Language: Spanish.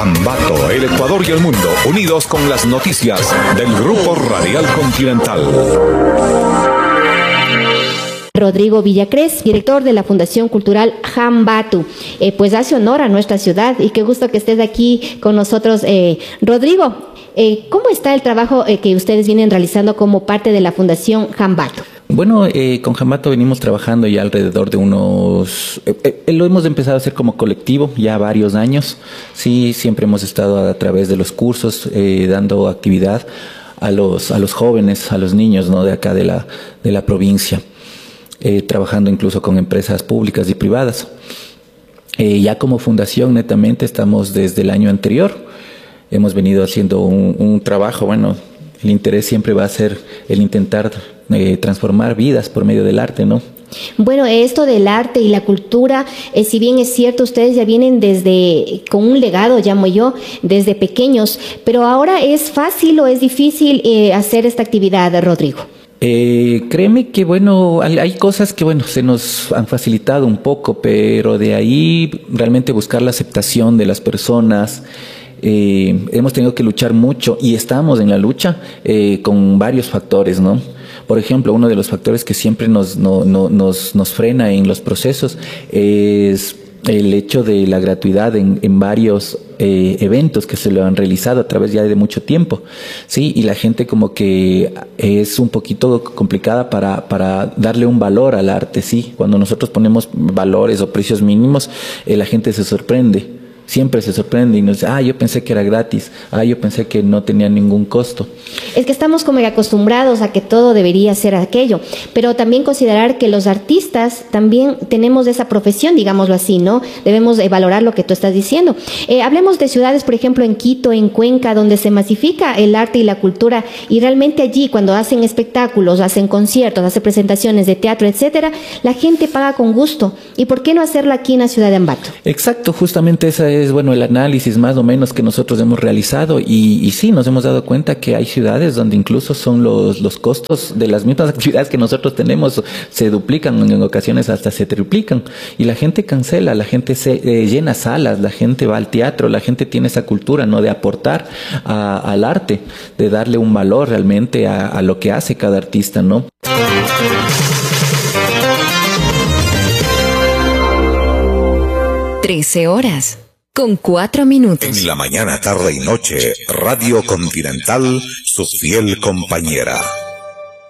Ambato, el Ecuador y el mundo, unidos con las noticias del Grupo Radial Continental. Rodrigo Villacrés, director de la Fundación Cultural Ambato. Pues hace honor a nuestra ciudad y qué gusto que estés aquí con nosotros. Rodrigo, ¿cómo está el trabajo que ustedes vienen realizando como parte de la Fundación Ambato? Bueno, con Ambato venimos trabajando ya alrededor de unos... lo hemos empezado a hacer como colectivo ya varios años. Sí, siempre hemos estado a través de los cursos dando actividad a los jóvenes, a los niños, ¿no?, de acá de la provincia. Trabajando incluso con empresas públicas y privadas. Ya como fundación netamente estamos desde el año anterior. Hemos venido haciendo un trabajo, bueno, el interés siempre va a ser el intentar transformar vidas por medio del arte, ¿no? Bueno, esto del arte y la cultura, si bien es cierto, ustedes ya vienen con un legado, llamo yo, desde pequeños, pero ahora ¿es fácil o es difícil hacer esta actividad, Rodrigo? Créeme que bueno, hay cosas que bueno, se nos han facilitado un poco, pero de ahí realmente buscar la aceptación de las personas. Hemos tenido que luchar mucho y estamos en la lucha con varios factores, ¿no? Por ejemplo, uno de los factores que siempre nos frena en los procesos es el hecho de la gratuidad en varios eventos que se lo han realizado a través ya de mucho tiempo, sí, y la gente como que es un poquito complicada para darle un valor al arte, sí. Cuando nosotros ponemos valores o precios mínimos, la gente se sorprende. Siempre se sorprende y nos dice, yo pensé que era gratis, yo pensé que no tenía ningún costo. Es que estamos como acostumbrados a que todo debería ser aquello, pero también considerar que los artistas también tenemos esa profesión, digámoslo así, ¿no? Debemos valorar lo que tú estás diciendo. Hablemos de ciudades, por ejemplo, en Quito, en Cuenca, donde se masifica el arte y la cultura, y realmente allí cuando hacen espectáculos, hacen conciertos, hacen presentaciones de teatro, etcétera, la gente paga con gusto. ¿Y por qué no hacerlo aquí en la ciudad de Ambato? Exacto, justamente esa es bueno el análisis más o menos que nosotros hemos realizado y sí, nos hemos dado cuenta que hay ciudades donde incluso son los costos de las mismas actividades que nosotros tenemos se duplican, en ocasiones hasta se triplican y la gente cancela, la gente se llena salas, la gente va al teatro, la gente tiene esa cultura, ¿no?, de aportar al arte, de darle un valor realmente a lo que hace cada artista, ¿no? 13 horas con 4 minutos. En la mañana, tarde y noche, Radio Continental, su fiel compañera.